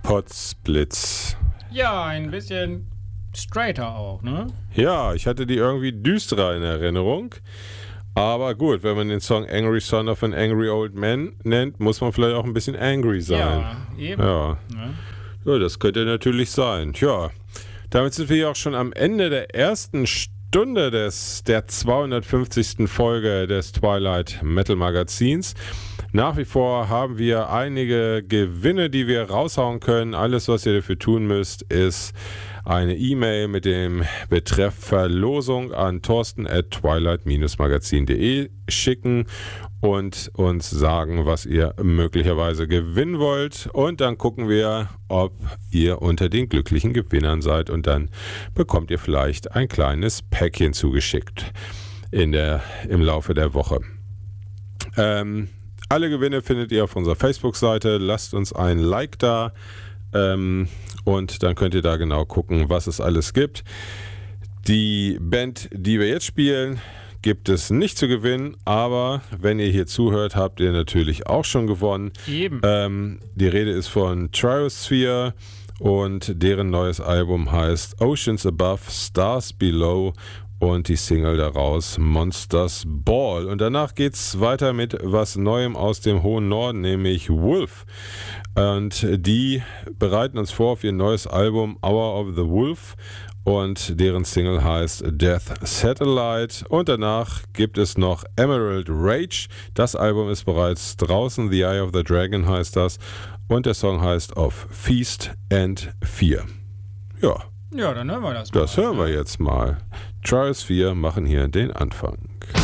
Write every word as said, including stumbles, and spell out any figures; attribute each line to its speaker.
Speaker 1: Potsblitz.
Speaker 2: Ja, ein bisschen straighter auch, ne?
Speaker 1: Ja, ich hatte die irgendwie düsterer in Erinnerung. Aber gut, wenn man den Song Angry Son of an Angry Old Man nennt, muss man vielleicht auch ein bisschen angry sein.
Speaker 2: Ja, eben.
Speaker 1: Ja,
Speaker 2: Ne?
Speaker 1: ja das könnte natürlich sein. Tja, damit sind wir ja auch schon am Ende der ersten Stunde des, der zweihundertfünfzigsten Folge des Twilight Metal Magazins. Nach wie vor haben wir einige Gewinne, die wir raushauen können. Alles, was ihr dafür tun müsst, ist eine E-Mail mit dem Betreff Verlosung an thorsten at twilight dash magazin punkt de schicken und uns sagen, was ihr möglicherweise gewinnen wollt. Und dann gucken wir, ob ihr unter den glücklichen Gewinnern seid. Und dann bekommt ihr vielleicht ein kleines Päckchen zugeschickt in der, im Laufe der Woche. Ähm, alle Gewinne findet ihr auf unserer Facebook-Seite. Lasst uns ein Like da. Ähm, und dann könnt ihr da genau gucken, was es alles gibt. Die Band, die wir jetzt spielen, gibt es nicht zu gewinnen, aber wenn ihr hier zuhört, habt ihr natürlich auch schon gewonnen.
Speaker 2: Eben.
Speaker 1: Ähm, die Rede ist von Triosphere und deren neues Album heißt Oceans Above, Stars Below und die Single daraus Monsters Ball. Und danach geht's weiter mit was Neuem aus dem hohen Norden, nämlich Wolf. Und die bereiten uns vor auf ihr neues Album Hour of the Wolf und deren Single heißt Death Satellite. Und danach gibt es noch Emerald Rage. Das Album ist bereits draußen, The Eye of the Dragon heißt das. Und der Song heißt Of Feast and Fear. Ja.
Speaker 2: Ja, dann hören wir das mal.
Speaker 1: Das hören wir jetzt mal. Triosphere machen hier den Anfang.